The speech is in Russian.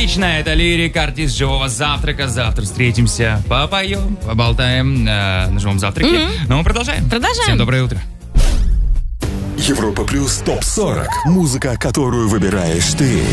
Отлично, это лирик, артист живого завтрака. Завтра встретимся, попоем, поболтаем на живом завтраке. Но мы продолжаем. Всем доброе утро. Европа Плюс ТОП-40. Музыка, которую выбираешь ты.